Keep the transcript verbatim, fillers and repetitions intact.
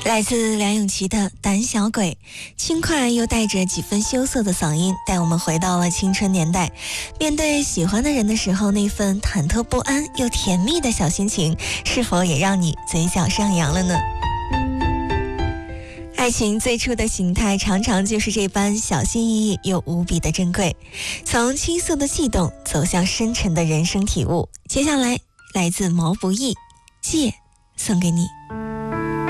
来自梁咏琪的《胆小鬼》，轻快又带着几分羞涩的嗓音，带我们回到了青春年代。面对喜欢的人的时候，那份忐忑不安又甜蜜的小心情，是否也让你嘴角上扬了呢？爱情最初的形态常常就是这般小心翼翼又无比的珍贵，从青涩的悸动走向深沉的人生体悟。接下来来自毛不易，戒送给你。